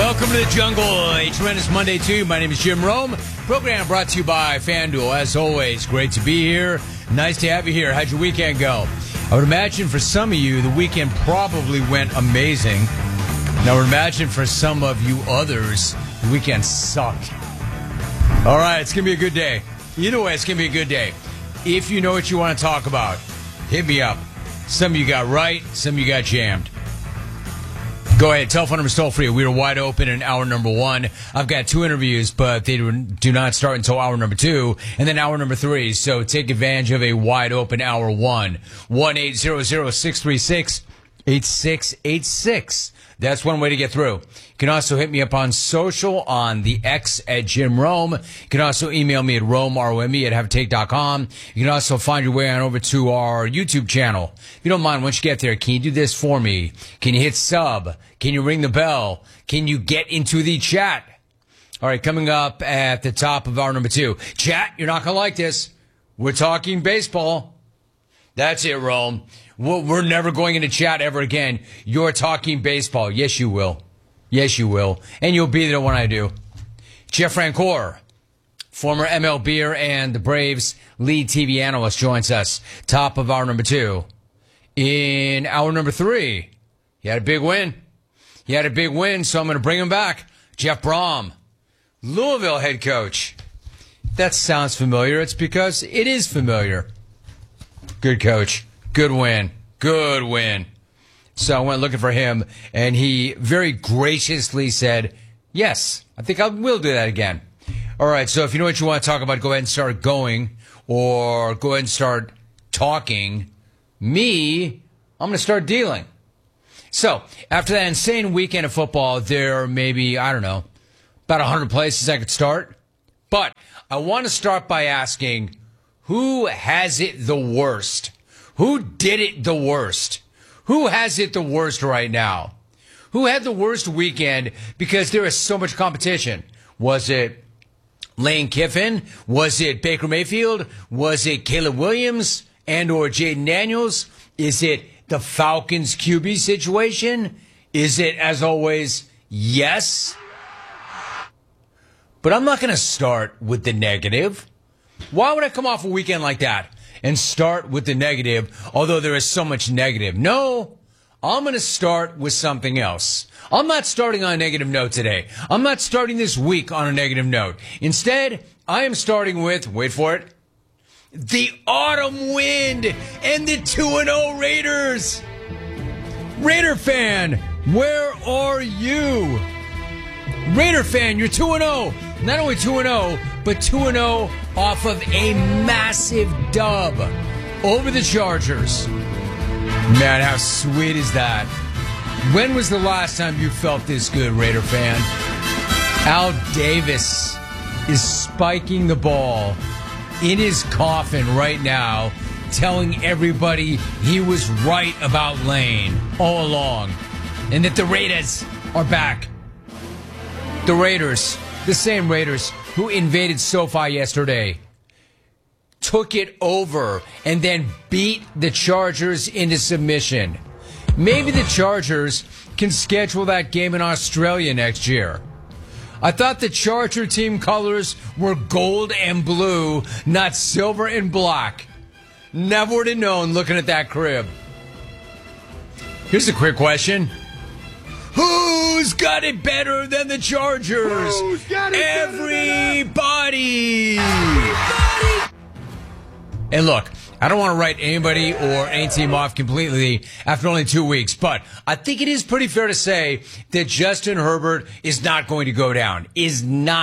Welcome to the jungle. A tremendous Monday to you. My name is Jim Rome. Program brought to you by FanDuel. As always, great to be here. Nice to have you here. How'd your weekend go? I would imagine for some of you, the weekend probably went amazing. And I would imagine for some of you others, the weekend sucked. All right, it's going to be a good day. Either way, it's going to be a good day. If you know what you want to talk about, hit me up. Some of you got right, some of you got jammed. Go ahead. Telephone number is toll free. We are wide open in hour number one. I've got 2 interviews, but they do not start until hour number 2 and then hour number 3. So take advantage of a wide open hour 1. 1-800-636-8686. That's one way to get through. You can also hit me up on social on the X at Jim Rome. You can also email me at Rome, at haveatake.com. You can also find your way on over to our YouTube channel. If you don't mind, once you get there, can you do this for me? Can you hit sub? Can you ring the bell? Can you get into the chat? All right, coming up at the top of hour number 2. Chat, you're not going to like this. We're talking baseball. That's it, Rome. We're never going into chat ever again. You're talking baseball. Yes, you will. Yes, you will. And you'll be there when I do. Jeff Francoeur, former MLBer and the Braves lead TV analyst, joins us. Top of hour number 2. In hour number 3, he had a big win. He had a big win, so I'm going to bring him back. Jeff Brohm, Louisville head coach. That sounds familiar. It's because it is familiar. Good coach. Good win. Good win. So I went looking for him, and he very graciously said, yes, I think I will do that again. All right, so if you know what you want to talk about, go ahead and start going, or go ahead and start talking. Me, I'm going to start dealing. So after that insane weekend of football, there are maybe, I don't know, about 100 places I could start. But I want to start by asking, who has it the worst? Who did it the worst? Who has it the worst right now? Who had the worst weekend because there is so much competition? Was it Lane Kiffin? Was it Baker Mayfield? Was it Caleb Williams and or Jaden Daniels? Is it the Falcons QB situation? Is it, as always, yes? But I'm not going to start with the negative. Why would I come off a weekend like that and start with the negative, although there is so much negative? No, I'm going to start with something else. I'm not starting on a negative note today. I'm not starting this week on a negative note. Instead, I am starting with, wait for it, the autumn wind and the 2-0 Raiders. Raider fan, where are you? Raider fan, you're 2-0. Not only 2-0, but 2-0 off of a massive dub over the Chargers. Man, how sweet is that? When was the last time you felt this good, Raider fan? Al Davis is spiking the ball in his coffin right now, telling everybody he was right about Lane all along, and that the Raiders are back. The Raiders, the same Raiders who invaded SoFi yesterday, took it over and then beat the Chargers into submission. Maybe the Chargers can schedule that game in Australia next year. I thought the Charger team colors were gold and blue, not silver and black. Never would have known looking at that crib. Here's a quick question. Who's got it better than the Chargers? Who's got it Everybody! And look, I don't want to write anybody or any team off completely after only 2 weeks, but I think it is pretty fair to say that Justin Herbert is not going to go down, as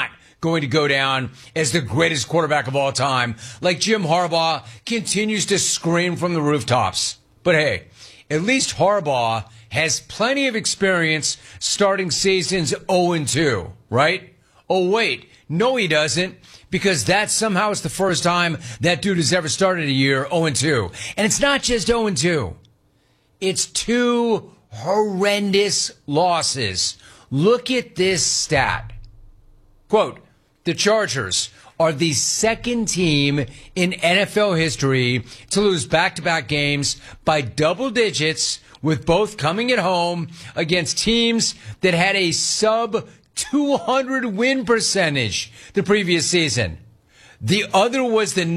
the greatest quarterback of all time, like Jim Harbaugh continues to scream from the rooftops. But hey, at least Harbaugh has plenty of experience starting seasons 0-2, right? Oh, wait. No, he doesn't, because that somehow is the first time that dude has ever started a year 0-2. And it's not just 0-2. It's 2 horrendous losses. Look at this stat. Quote, the Chargers are the second team in NFL history to lose back-to-back games by double digits, with both coming at home against teams that had a sub 200 win percentage the previous season. The other was the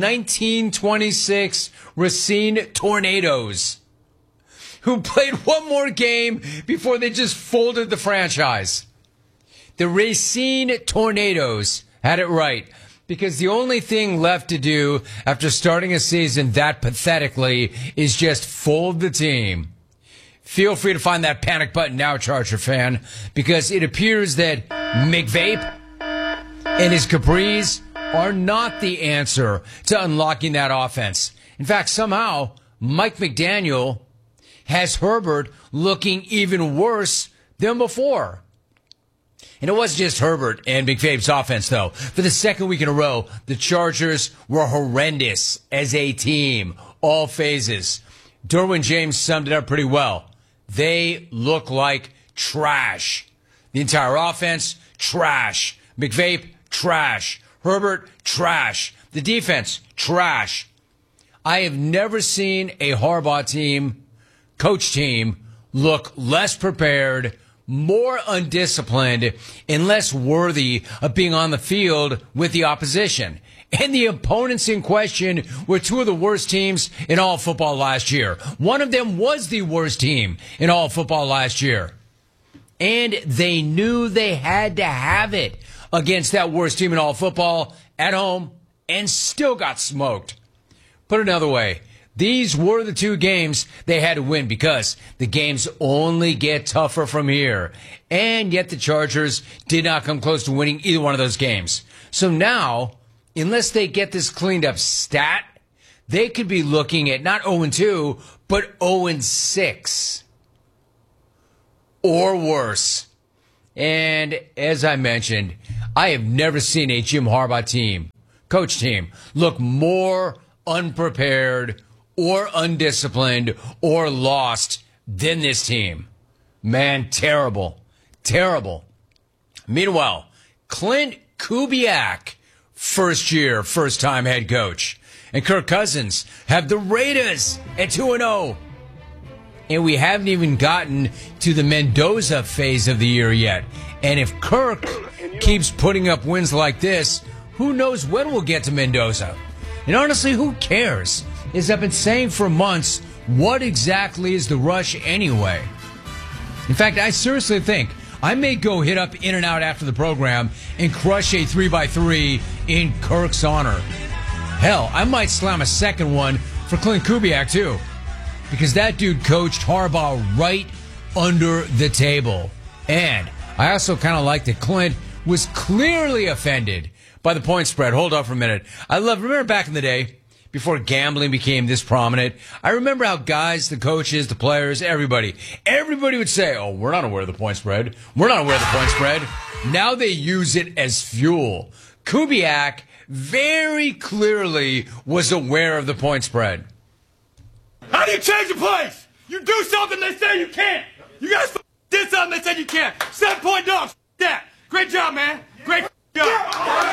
1926 Racine Tornadoes, who played one more game before they just folded the franchise. The Racine Tornadoes had it right, because the only thing left to do after starting a season that pathetically is just fold the team. Feel free to find that panic button now, Charger fan, because it appears that McVape and his Capris are not the answer to unlocking that offense. In fact, somehow, Mike McDaniel has Herbert looking even worse than before. And it wasn't just Herbert and McVabe's offense, though. For the second week in a row, the Chargers were horrendous as a team, all phases. Derwin James summed it up pretty well. They look like trash. The entire offense, trash. McVape, trash. Herbert, trash. The defense, trash. I have never seen a Harbaugh team, coach team, look less prepared, more undisciplined, and less worthy of being on the field with the opposition. And the opponents in question were two of the worst teams in all football last year. One of them was the worst team in all football last year. And they knew they had to have it against that worst team in all football at home and still got smoked. Put it another way, these were the two games they had to win because the games only get tougher from here. And yet the Chargers did not come close to winning either one of those games. So now, unless they get this cleaned up stat, they could be looking at not 0-2, but 0-6. Or worse. And as I mentioned, I have never seen a Jim Harbaugh team, coach team, look more unprepared or undisciplined or lost than this team. Man, terrible. Terrible. Meanwhile, Clint Kubiak, first year, first time head coach, and Kirk Cousins have the Raiders at 2-0. And we haven't even gotten to the Mendoza phase of the year yet. And if Kirk keeps putting up wins like this, who knows when we'll get to Mendoza? And honestly, who cares? As I've been saying for months, what exactly is the rush anyway? In fact, I seriously think I may go hit up In-N-Out after the program and crush a 3x3 in Kirk's honor. Hell, I might slam a second one for Clint Kubiak, too. Because that dude coached Harbaugh right under the table. And I also kind of like that Clint was clearly offended by the point spread. Hold on for a minute. Remember back in the day, before gambling became this prominent, I remember how guys, the coaches, the players, everybody would say, oh, we're not aware of the point spread. We're not aware of the point spread. Now they use it as fuel. Kubiak very clearly was aware of the point spread. How do you change the place? You do something they say you can't. You guys did something they said you can't. 7-point dogs. That. Great job, man. Great job.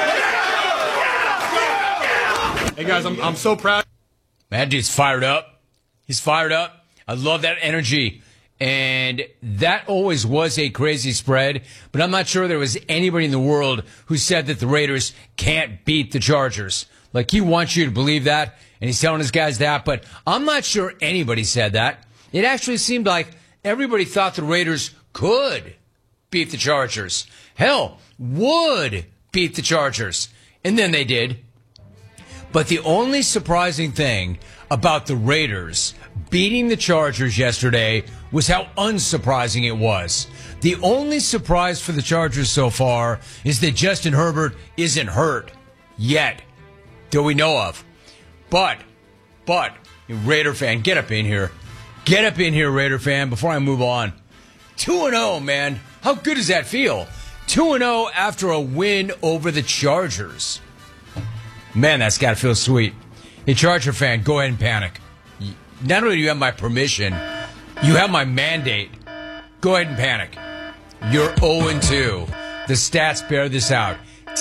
Hey, guys, I'm so proud. Man, dude's fired up. He's fired up. I love that energy. And that always was a crazy spread, but I'm not sure there was anybody in the world who said that the Raiders can't beat the Chargers. Like, he wants you to believe that, and he's telling his guys that, but I'm not sure anybody said that. It actually seemed like everybody thought the Raiders could beat the Chargers. Hell, would beat the Chargers. And then they did. But the only surprising thing about the Raiders beating the Chargers yesterday was how unsurprising it was. The only surprise for the Chargers so far is that Justin Herbert isn't hurt yet, that we know of. But, Raider fan, get up in here. Get up in here, Raider fan, before I move on. 2-0, man. How good does that feel? 2-0 after a win over the Chargers. Man, that's got to feel sweet. Hey, Charger fan, go ahead and panic. Not only do you have my permission, you have my mandate. Go ahead and panic. You're 0-2. The stats bear this out.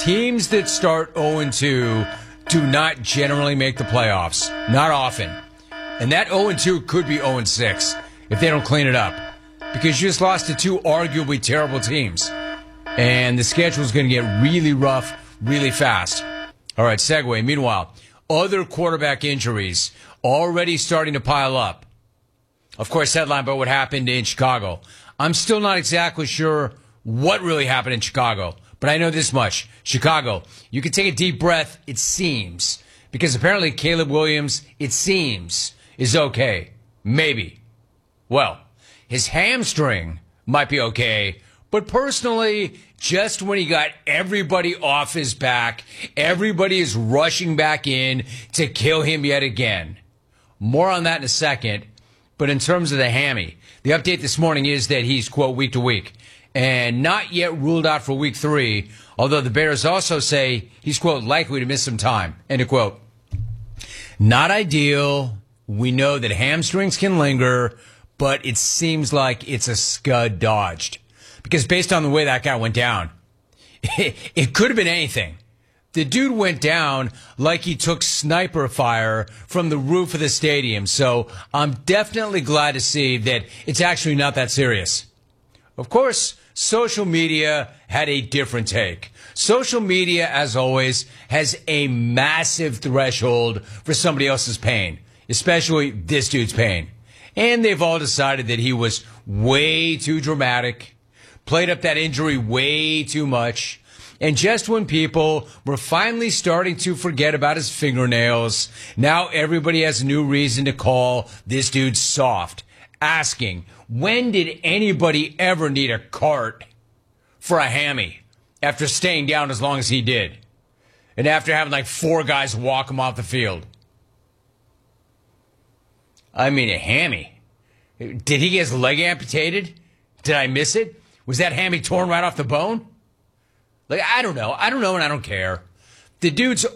Teams that start 0-2 do not generally make the playoffs. Not often. And that 0-2 could be 0-6 if they don't clean it up. Because you just lost to two arguably terrible teams. And the schedule is going to get really rough really fast. All right, segue. Meanwhile, other quarterback injuries already starting to pile up. Of course, headline about what happened in Chicago. I'm still not exactly sure what really happened in Chicago, but I know this much. Chicago, you can take a deep breath, it seems, because apparently Caleb Williams, it seems, is okay. Maybe. Well, his hamstring might be okay, but personally, just when he got everybody off his back, everybody is rushing back in to kill him yet again. More on that in a second. But in terms of the hammy, the update this morning is that he's, quote, week to week, and not yet ruled out for week 3, although the Bears also say he's, quote, likely to miss some time, end of quote. Not ideal. We know that hamstrings can linger, but it seems like it's a scud dodged. Because based on the way that guy went down, it could have been anything. The dude went down like he took sniper fire from the roof of the stadium. So I'm definitely glad to see that it's actually not that serious. Of course, social media had a different take. Social media, as always, has a massive threshold for somebody else's pain, especially this dude's pain. And they've all decided that he was way too dramatic, played up that injury way too much. And just when people were finally starting to forget about his fingernails, now everybody has a new reason to call this dude soft, asking, when did anybody ever need a cart for a hammy after staying down as long as he did? And after having like 4 guys walk him off the field? I mean, a hammy. Did he get his leg amputated? Did I miss it? Was that hammy torn right off the bone? Like, I don't know. I don't know and I don't care. The dude's